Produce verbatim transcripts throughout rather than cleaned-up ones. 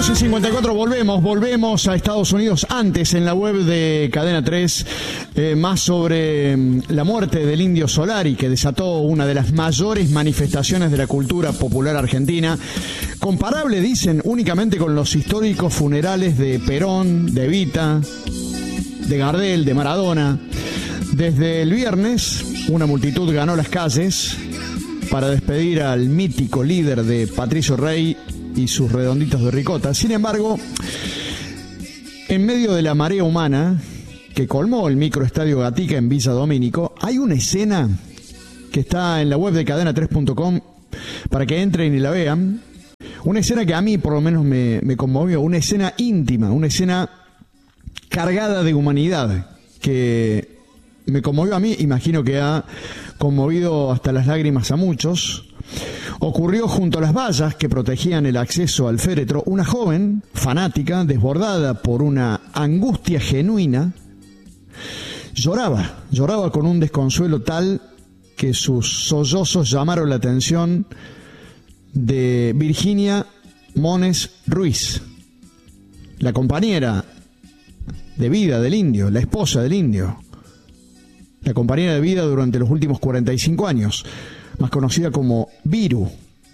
doce cincuenta y cuatro, volvemos, volvemos a Estados Unidos. Antes, en la web de Cadena tres, eh, más sobre mm, la muerte del Indio Solari, que desató una de las mayores manifestaciones de la cultura popular argentina, comparable, dicen, únicamente con los históricos funerales de Perón, de Evita, de Gardel, de Maradona. Desde el viernes, una multitud ganó las calles para despedir al mítico líder de Patricio Rey y sus redonditos de ricota. Sin embargo, en medio de la marea humana que colmó el microestadio Gatica en Villa Domínico, hay una escena que está en la web de cadena tres punto com para que entren y la vean. Una escena que a mí por lo menos me, me conmovió, una escena íntima, una escena cargada de humanidad que me conmovió a mí, imagino que ha conmovido hasta las lágrimas a muchos. Ocurrió junto a las vallas que protegían el acceso al féretro. Una joven fanática, desbordada por una angustia genuina, lloraba, lloraba con un desconsuelo tal que sus sollozos llamaron la atención de Virginia Mones Ruiz, la compañera de vida del indio, la esposa del indio, la compañera de vida durante los últimos cuarenta y cinco años, más conocida como Viru.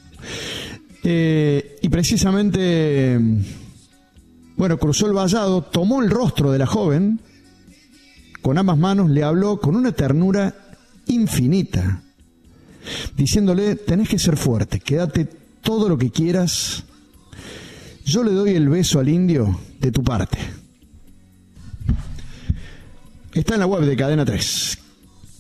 Eh, y precisamente, bueno, cruzó el vallado, tomó el rostro de la joven, con ambas manos le habló con una ternura infinita, diciéndole: tenés que ser fuerte, quédate todo lo que quieras, yo le doy el beso al indio de tu parte. Está en la web de Cadena tres.